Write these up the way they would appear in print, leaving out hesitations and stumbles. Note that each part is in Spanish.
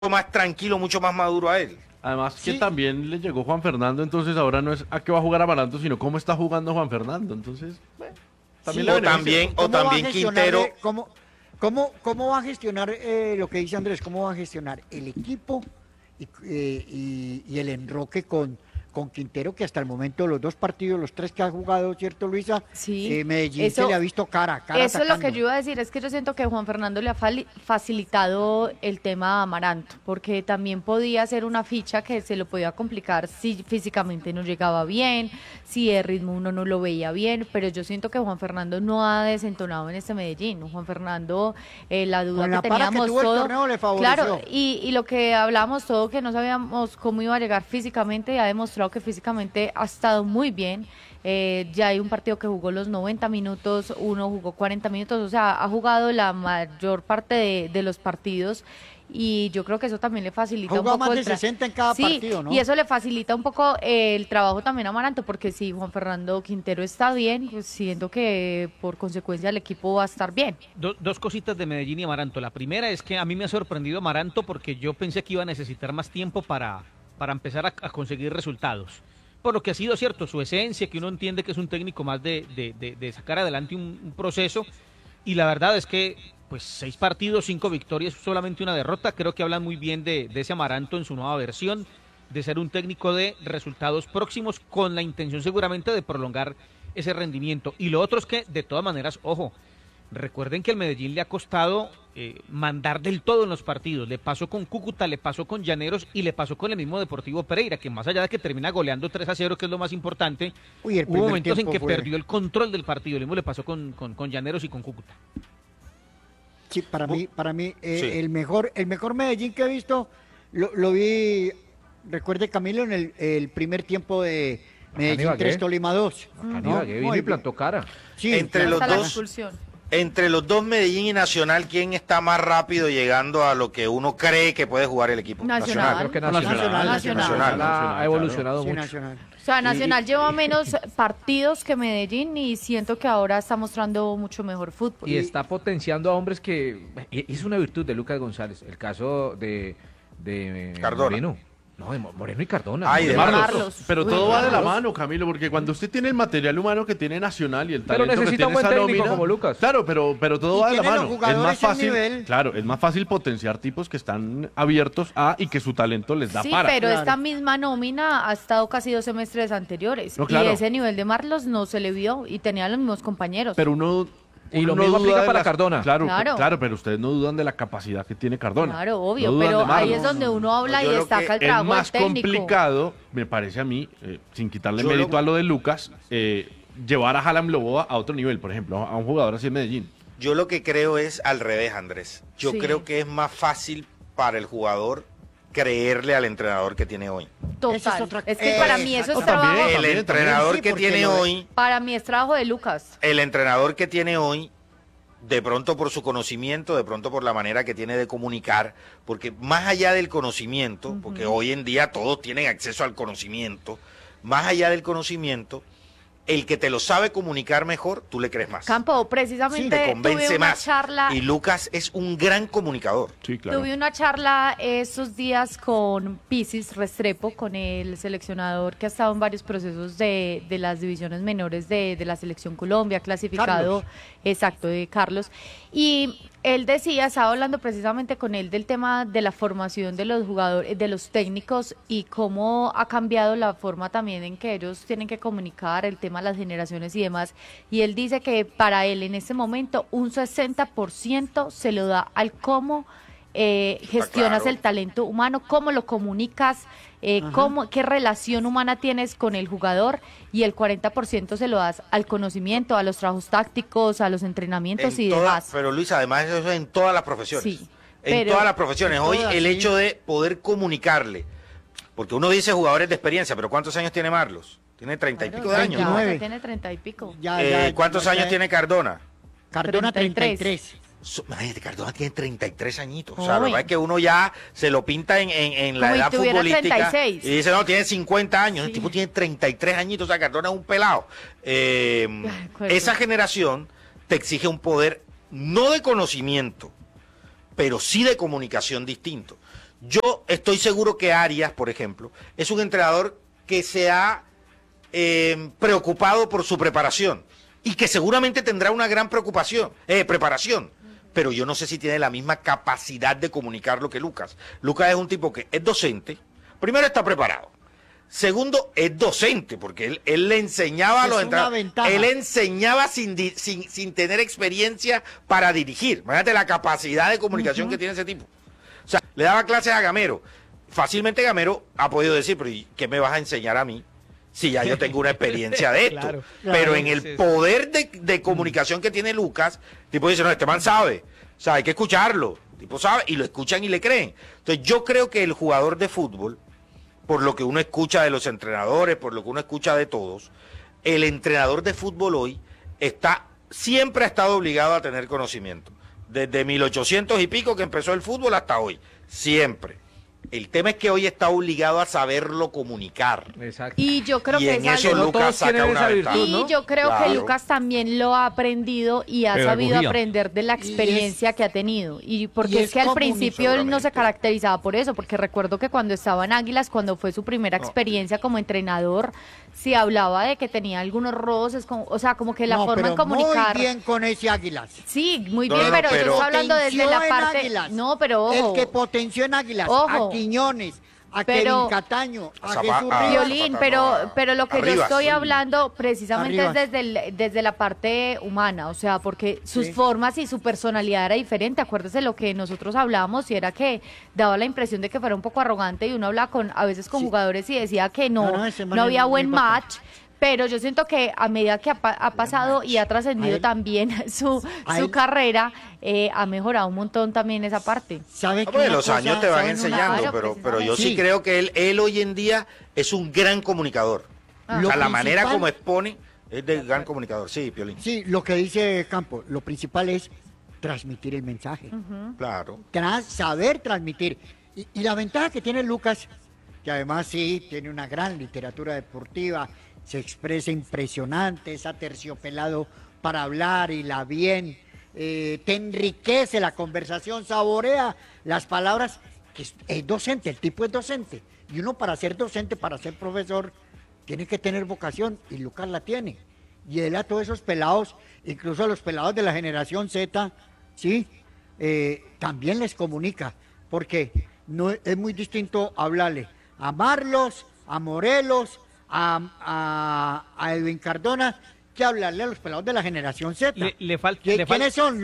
más tranquilo, mucho más maduro a él. Además que Sí. también le llegó Juan Fernando, entonces ahora no es a qué va a jugar Amaranto, sino cómo está jugando Juan Fernando. Entonces, bueno, también Sí, le O beneficia. también, o ¿Cómo va a también gestionar, Quintero. cómo va a gestionar lo que dice Andrés? ¿Cómo va a gestionar el equipo y el enroque con Quintero, que hasta el momento los dos partidos, los tres que ha jugado, ¿cierto, Luisa? Sí, Medellín se le ha visto cara eso es lo que atacando. yo iba a decir, es que yo siento que Juan Fernando le ha facilitado el tema a Amaranto, porque también podía ser una ficha que se lo podía complicar si físicamente no llegaba bien, si de ritmo uno no lo veía bien, pero yo siento que Juan Fernando no ha desentonado en este Medellín. Juan Fernando, la duda Con que la para que teníamos tuvo el todo, torneo le favoreció. claro, y lo que hablábamos todo, que no sabíamos cómo iba a llegar físicamente, y ha demostrado que físicamente ha estado muy bien. Ya hay un partido que jugó los 90 minutos, uno jugó 40 minutos, o sea, ha jugado la mayor parte de los partidos, y yo creo que eso también le facilita Ha un jugado poco más de 60 en cada sí, partido, ¿no? y eso le facilita un poco el trabajo también a Amaranto, porque si Juan Fernando Quintero está bien, pues siento que por consecuencia el equipo va a estar bien. Dos cositas de Medellín y Amaranto. La primera es que a mí me ha sorprendido Amaranto porque yo pensé que iba a necesitar más tiempo para empezar a conseguir resultados. Por lo que ha sido cierto, su esencia, que uno entiende que es un técnico más de sacar adelante un proceso. Y la verdad es que, pues, 6 partidos, 5 victorias, solamente una derrota. Creo que hablan muy bien de ese Amaranto en su nueva versión, de ser un técnico de resultados próximos, con la intención seguramente de prolongar ese rendimiento. Y lo otro es que, de todas maneras, ojo, recuerden que el Medellín le ha costado mandar del todo en los partidos. Le pasó con Cúcuta, le pasó con Llaneros y le pasó con el mismo Deportivo Pereira, que más allá de que termina goleando 3-0, que es lo más importante, Uy, el hubo primer momentos en tiempo que fue- perdió el control del partido. Lo mismo le pasó con Llaneros y con Cúcuta. Sí, para mí Sí. el mejor Medellín que he visto, lo vi, recuerde Camilo, en el primer tiempo de Medellín Ibagué. 3, Tolima 2. Ibagué vino Muy y plantó cara. Sí, Entre claro. los Hasta la dos- expulsión. Entre los dos, Medellín y Nacional, ¿quién está más rápido llegando a lo que uno cree que puede jugar el equipo? Nacional. Creo que Nacional. Nacional ha evolucionado Sí, mucho. Nacional. O sea, Nacional lleva menos partidos que Medellín, y siento que ahora está mostrando mucho mejor fútbol. Y está potenciando a hombres que es una virtud de Lucas González. El caso de Cardona. Moreno. No, de Moreno y Cardona. Ay, de Moreno. Marlos. Pero Uy, todo va de la Marlos. mano, Camilo, porque cuando usted tiene el material humano que tiene Nacional y el Pero talento que necesita tiene un buen esa técnico nómina, como Lucas. Claro, pero todo Y va de la tiene los mano. Es jugadores más en fácil, nivel. claro, es más fácil potenciar tipos que están abiertos a y que su talento les da Sí, para. pero Claro. esta misma nómina ha estado casi 2 semestres anteriores. No, claro. Y ese nivel de Marlos no se le vio, y tenía los mismos compañeros. Pero uno Y lo no mismo duda aplica de para las- Cardona. Claro, Claro. claro, pero ustedes no dudan de la capacidad que tiene Cardona. Claro, obvio, No dudan pero de Marlos. ahí es donde uno habla No, yo y lo destaca que el Es trabajo más del técnico. complicado, me parece a mí, sin quitarle Yo mérito lo- a lo de Lucas, llevar a Haaland Loboa a otro nivel, por ejemplo, a un jugador así en Medellín. Yo lo que creo es al revés, Andrés. Yo Sí. creo que es más fácil para el jugador creerle al entrenador que tiene hoy. Total. Esa es otra- Es que para mí eso es O también, trabajo. El también, entrenador sí, que porque tiene lo de- hoy, Para mí es trabajo de Lucas. el entrenador que tiene hoy, de pronto por su conocimiento, de pronto por la manera que tiene de comunicar, porque más allá del conocimiento, porque hoy en día todos tienen acceso al conocimiento, más allá del conocimiento, el que te lo sabe comunicar mejor, tú le crees más. Campo, te precisamente convence tuve una más. charla. Y Lucas es un gran comunicador. Sí, claro. Tuve una charla estos días con Pisis Restrepo, con el seleccionador que ha estado en varios procesos de las divisiones menores de la Selección Colombia, clasificado, Carlos. exacto, de Carlos. Y él decía, estaba hablando precisamente con él del tema de la formación de los jugadores, de los técnicos, y cómo ha cambiado la forma también en que ellos tienen que comunicar, el tema de las generaciones y demás. Y él dice que para él en este momento un 60% se lo da al cómo gestionas claro. el talento humano, cómo lo comunicas, qué relación humana tienes con el jugador, y el 40% se lo das al conocimiento, a los trabajos tácticos, a los entrenamientos y demás. Pero Luis, además eso es en todas las profesiones. Sí, en pero- todas las profesiones. Hoy todas, el sí. hecho de poder comunicarle, porque uno dice jugadores de experiencia, pero ¿cuántos años tiene Marlos? Tiene 30 y Claro, pico de años. ya, ¿no? 29. ya tiene 30 y pico. ¿Cuántos años tiene Cardona? Cardona 33. Imagínate, Cardona tiene 33 añitos. O sea, lo Uy. que pasa es que uno ya se lo pinta en la Como si edad tuviera futbolística 36. y dice, no, tiene 50 años. Sí. El tipo tiene 33 añitos, o sea, Cardona es un pelado. acuerdo. Esa generación te exige un poder, no de conocimiento, pero sí de comunicación distinto. Yo estoy seguro que Arias, por ejemplo, es un entrenador que se ha preocupado por su preparación y que seguramente tendrá una gran preparación, pero yo no sé si tiene la misma capacidad de comunicarlo que Lucas. Lucas es un tipo que es docente, primero está preparado, segundo es docente, porque él le enseñaba a los entrenadores, él enseñaba sin tener experiencia para dirigir. Imagínate la capacidad de comunicación que tiene ese tipo. O sea, le daba clases a Gamero. Fácilmente Gamero ha podido decir, pero ¿y qué me vas a enseñar a mí? Si ya yo tengo una experiencia de esto. Claro, pero en el poder de comunicación que tiene Lucas, tipo dice, no, este man sabe. O sea, hay que escucharlo. Tipo sabe, y lo escuchan y le creen. Entonces yo creo que el jugador de fútbol, por lo que uno escucha de los entrenadores, por lo que uno escucha de todos, el entrenador de fútbol hoy siempre ha estado obligado a tener conocimiento. Desde 1800 y pico que empezó el fútbol hasta hoy. Siempre. El tema es que hoy está obligado a saberlo comunicar. Exacto. Y yo creo Y que en es eso algo. Lucas saca tienen una esa ventaja. virtud, ¿no? Y yo creo que Claro. Lucas también lo ha aprendido y ha sabido Pedagogía. aprender de la experiencia que ha tenido. Y porque y es es que al común, principio él no se seguramente. caracterizaba por eso, porque recuerdo que cuando estaba en Águilas, cuando fue su primera experiencia como entrenador, se hablaba de que tenía algunos roces, o sea, como que la No, forma de pero comunicar. muy bien con ese Águilas. Sí, muy No, bien, no, pero yo pero- estoy hablando desde Potenció la en parte. Águilas. No, pero ojo. El que potenció en Águilas, Ojo. a Quiñones, a Pero- Kevin Cataño, a Zapa- Jesús a- Ríos. Violín, Zapata, pero lo que yo Arribas. estoy hablando precisamente Arribas. es desde la parte humana, o sea, porque sus Sí. formas y su personalidad era diferente. Acuérdese lo que nosotros hablábamos y era que daba la impresión de que fuera un poco arrogante y uno hablaba a veces con Sí. jugadores y decía que no Ese man es había muy buen bacán. match. Pero yo siento que a medida que ha pasado y ha A trascendido él- también su a él- carrera, ha mejorado un montón también esa parte. ¿Sabe que Pues una los cosa- años te van saben una- enseñando, Claro, pero yo sí Sí. creo que él hoy en día es un gran comunicador. Ah. O sea, Lo la manera principal- como expone es de gran comunicador. Sí, Piolín. Sí, lo que dice Campo, lo principal es transmitir el mensaje. Claro. Saber transmitir. Y la ventaja que tiene Lucas, que además sí tiene una gran literatura deportiva, se expresa impresionante, es aterciopelado para hablar y la bien, te enriquece la conversación, saborea las palabras, que es docente, el tipo es docente. Y uno para ser docente, para ser profesor, tiene que tener vocación y Lucas la tiene. Y él a todos esos pelados, incluso a los pelados de la generación Z, ¿sí? También les comunica, porque no es muy distinto hablarle a Marlos, a Morelos, a Edwin Cardona, que hablarle a los pelados de la generación Z. ¿Quiénes son?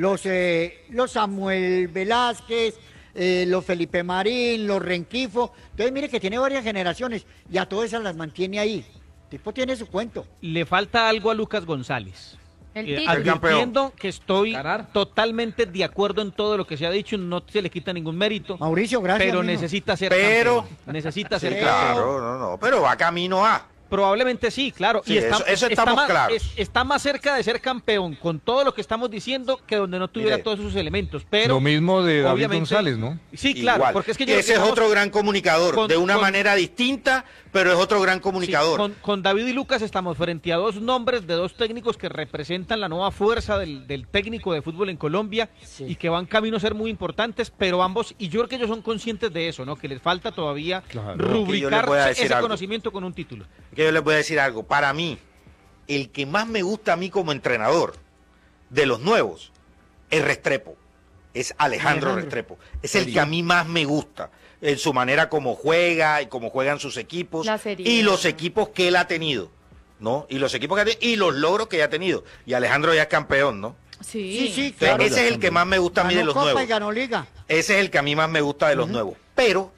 Los Samuel Velázquez, los Felipe Marín, los Renquifo. Entonces mire que tiene varias generaciones y a todas esas las mantiene ahí. El tipo tiene su cuento. Le falta algo a Lucas González. El título. Advirtiendo que estoy Ganar. totalmente de acuerdo en todo lo que se ha dicho, no se le quita ningún mérito, Mauricio, gracias. pero amigo. necesita ser Pero- campeón. Necesita Sí, ser claro, no, pero va camino a. Probablemente sí, claro. Sí, eso estamos más, claros. está más cerca de ser campeón con todo lo que estamos diciendo que donde no tuviera Mire. todos sus elementos. Pero Lo mismo de David obviamente- González, ¿no? Sí, claro, Igual. porque es que ese es estamos- otro gran comunicador, con- de una con- manera distinta, pero es otro gran sí, comunicador. con David y Lucas estamos frente a dos nombres de dos técnicos que representan la nueva fuerza del técnico de fútbol en Colombia Sí. y que van camino a ser muy importantes, pero ambos, y yo creo que ellos son conscientes de eso, ¿no? Que les falta todavía Claro. Que yo les rubricar voy a decir ese algo. conocimiento con un título. Que yo les voy a decir algo. Para mí, el que más me gusta a mí como entrenador de los nuevos es Restrepo. Es Alejandro Restrepo. Es el que a mí más me gusta. En su manera como juega y como juegan sus equipos. La seriedad. Y los equipos que él ha tenido. ¿No? Y los equipos que ha tenido. Y los logros que ya ha tenido. Y Alejandro ya es campeón, ¿no? Sí. Sí, sí, Entonces, claro. ese es el que más me gusta a mí de Ganó los Copa nuevos. y ganó Liga. Ese es el que a mí más me gusta de los nuevos. Pero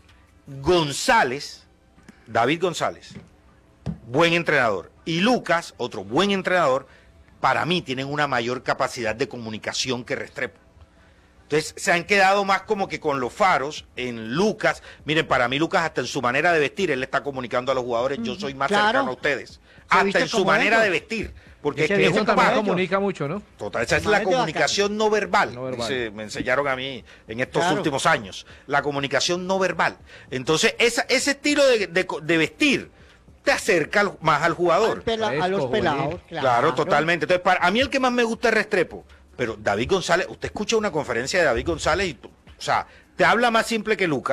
González, David González, buen entrenador. Y Lucas, otro buen entrenador, para mí tienen una mayor capacidad de comunicación que Restrepo. Entonces se han quedado más como que con los faros en Lucas. Miren, para mí Lucas hasta en su manera de vestir, él le está comunicando a los jugadores, yo soy más Claro. cercano a ustedes. Hasta viste en su como manera ellos. de vestir. Porque Ese es que es viejo un Eso también ellos. comunica mucho, ¿no? Total, esa es Como la es de comunicación no verbal. No verbal. Me enseñaron a mí en estos Claro. últimos años. La comunicación no verbal. Entonces, ese estilo de vestir te acerca más al jugador. A los Fresco, pelados, Claro, totalmente. Entonces, a mí el que más me gusta es Restrepo. Pero David González, usted escucha una conferencia de David González y, o sea, te habla más simple que Lucas.